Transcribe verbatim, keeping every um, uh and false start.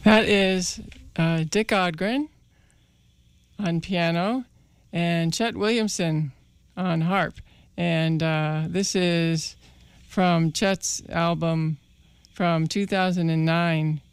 That is uh, Dick Odgren on piano and Chet Williamson on harp. And uh, this is from Chet's album from two thousand nine,